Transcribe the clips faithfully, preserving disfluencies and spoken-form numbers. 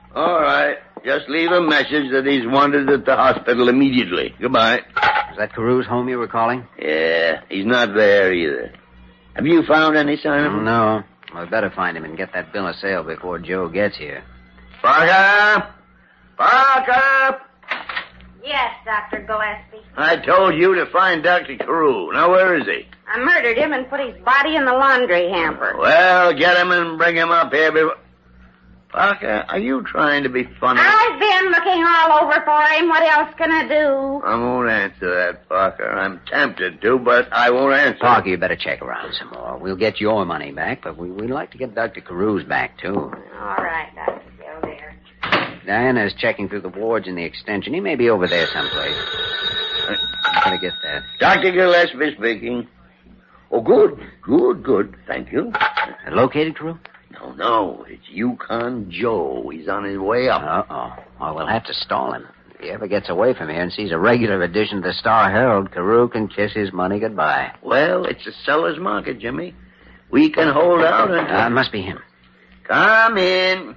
All right. Just leave a message that he's wanted at the hospital immediately. Goodbye. Is that Carew's home you were calling? Yeah, he's not there either. Have you found any sign of him? No. Well, we'd better find him and get that bill of sale before Joe gets here. Parker! Parker! Yes, Doctor Gillespie. I told you to find Doctor Carew. Now, where is he? I murdered him and put his body in the laundry hamper. Well, get him and bring him up here before... Parker, are you trying to be funny? I've been looking all over for him. What else can I do? I won't answer that, Parker. I'm tempted to, but I won't answer. Parker, you better check around some more. We'll get your money back, but we, we'd like to get Doctor Carew's back, too. All right, Doctor Bill, there. Diana's checking through the wards in the extension. He may be over there someplace. I better get that. Doctor Gillespie speaking. Oh, good, good, good. Thank you. Located, Carew? No, no. It's Yukon Joe. He's on his way up. Uh-oh. Well, we'll have to stall him. If he ever gets away from here and sees a regular edition of the Star-Herald, Carew can kiss his money goodbye. Well, it's a seller's market, Jimmy. We can hold out until... Uh, it must be him. Come in.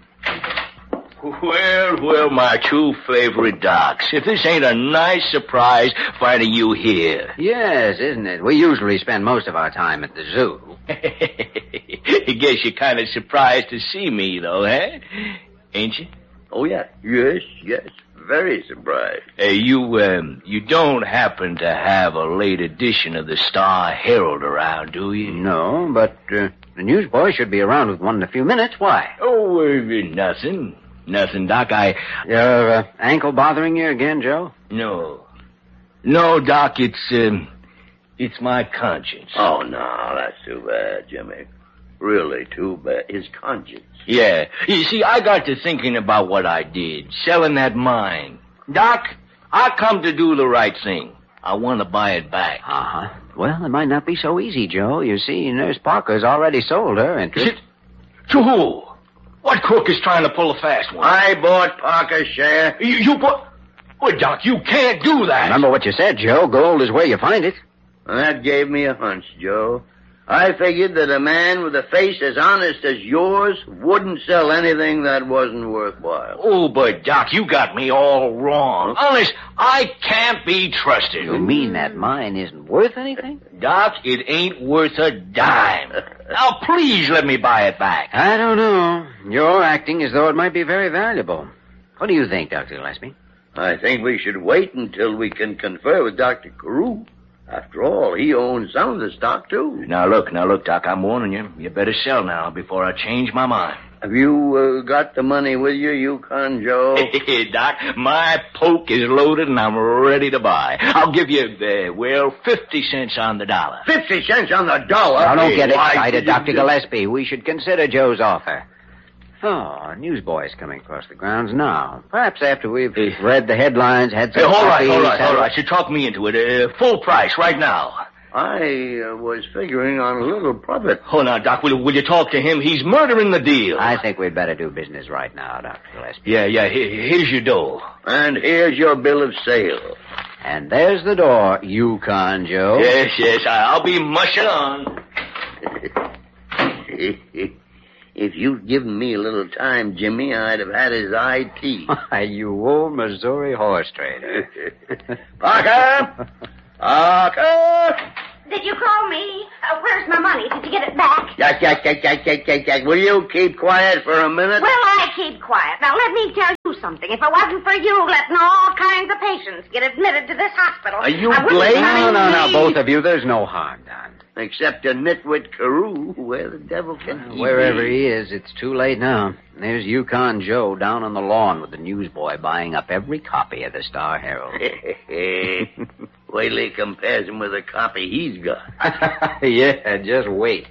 Well, well, my two favorite docs. If this ain't a nice surprise finding you here. Yes, isn't it? We usually spend most of our time at the zoo. I guess you're kind of surprised to see me, though, eh? Ain't you? Oh, yeah. Yes, yes. Very surprised. Hey, you, um, you don't happen to have a late edition of the Star-Herald around, do you? No, but uh, the newsboy should be around with one in a few minutes. Why? Oh, uh, nothing. Nothing, Doc. I... Your uh, ankle bothering you again, Joe? No. No, Doc, it's, um, it's my conscience. Oh, no, that's too bad, Jimmy. Really too bad. His conscience. Yeah. You see, I got to thinking about what I did, selling that mine. Doc, I come to do the right thing. I want to buy it back. Uh-huh. Well, it might not be so easy, Joe. You see, Nurse Parker's already sold her interest. To who? What crook is trying to pull a fast one? I bought Parker's share. You, you bought... Well, Doc, you can't do that. Remember what you said, Joe. Gold is where you find it. And that gave me a hunch, Joe. I figured that a man with a face as honest as yours wouldn't sell anything that wasn't worthwhile. Oh, but, Doc, you got me all wrong. Honest, I can't be trusted. You mean that mine isn't worth anything? Doc, it ain't worth a dime. Now, please let me buy it back. I don't know. You're acting as though it might be very valuable. What do you think, Doctor Gillespie? I think we should wait until we can confer with Doctor Carew. After all, he owns some of the stock, too. Now, look, now, look, Doc, I'm warning you. You better sell now before I change my mind. Have you uh, got the money with you, Yukon Joe? Doc, my poke is loaded and I'm ready to buy. I'll give you, uh, well, fifty cents on the dollar. Fifty cents on the dollar? Now, don't get Why, excited, Doctor Gillespie. We should consider Joe's offer. Oh, a newsboy's coming across the grounds now. Perhaps after we've read the headlines, had some Hey, all right, coffee, all right, had- all right. You talk me into it. Uh, full price right now. I uh, was figuring on a little profit. Oh, now, Doc, will, will you talk to him? He's murdering the deal. I think we'd better do business right now, Doctor Gillespie. Yeah, yeah, here, here's your dough. And here's your bill of sale. And there's the door, Yukon Joe. Yes, yes, I'll be mushing on. If you'd given me a little time, Jimmy, I'd have had his eye teeth. You old Missouri horse trader. Parker! Parker! Did you call me? Uh, where's my money? Did you get it back? Jack, Jack, Jack, Jack, Jack, Jack, Jack. Will you keep quiet for a minute? Well, I keep quiet. Now, let me tell you something. If it wasn't for you letting all kinds of patients get admitted to this hospital... Are you I wouldn't blamed? No, find no, no, me- both of you. There's no harm done. Except a nitwit Carew. Where the devil can he Wherever be? he is, it's too late now. There's Yukon Joe down on the lawn with the newsboy buying up every copy of the Star-Herald. Wait till he compares him with a copy he's got. Yeah, just wait.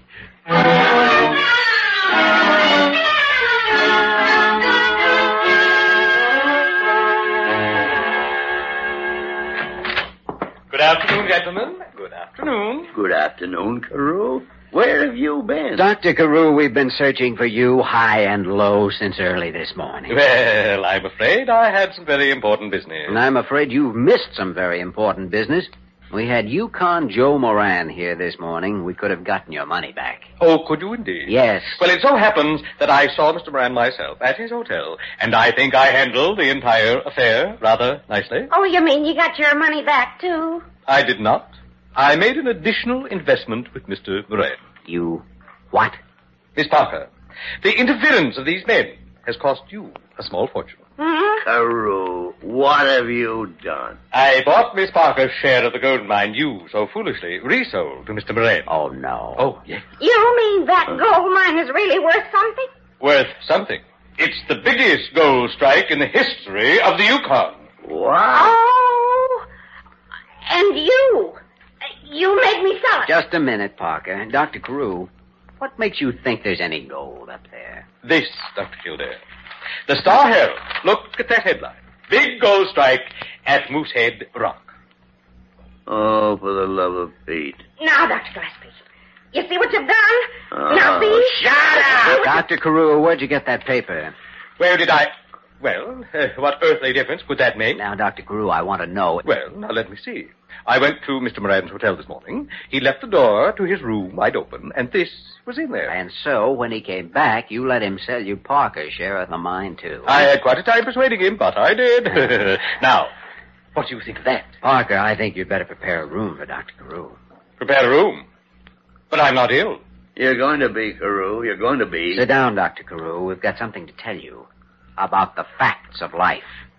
Good afternoon, gentlemen. Good afternoon. Good afternoon, Carew. Where have you been? Doctor Carew, we've been searching for you high and low since early this morning. Well, I'm afraid I had some very important business. And I'm afraid you've missed some very important business. We had Yukon Joe Moran here this morning. We could have gotten your money back. Oh, could you indeed? Yes. Well, it so happens that I saw Mister Moran myself at his hotel, and I think I handled the entire affair rather nicely. Oh, you mean you got your money back, too? I did not. I made an additional investment with Mister Moran. You what? Miss Parker, the interference of these men has cost you a small fortune. Mm-hmm. Carew, what have you done? I bought Miss Parker's share of the gold mine you so foolishly resold to Mister Moran. Oh, no. Oh, yes. You mean that gold mine is really worth something? Worth something. It's the biggest gold strike in the history of the Yukon. What? Oh, and you. You made me sell it. Just a minute, Parker. Doctor Carew, what makes you think there's any gold up there? This, Doctor Kildare. The Star Herald. Look at that headline. Big gold strike at Moosehead Rock. Oh, for the love of Pete. Now, Doctor Gillespie, you see what you've done? Oh, now, see? shut up! Doctor Carew, where'd you get that paper? Where did I... Well, uh, what earthly difference would that make? Now, Doctor Carew, I want to know... Well, now let me see. I went to Mister Moran's hotel this morning. He left the door to his room wide open, and this was in there. And so, when he came back, you let him sell you Parker's share of the mine, too. I had quite a time persuading him, but I did. Now, what do you think of that? Parker, I think you'd better prepare a room for Doctor Carew. Prepare a room. But I'm not ill. You're going to be, Carew. You're going to be. Sit down, Doctor Carew. We've got something to tell you about the facts of life.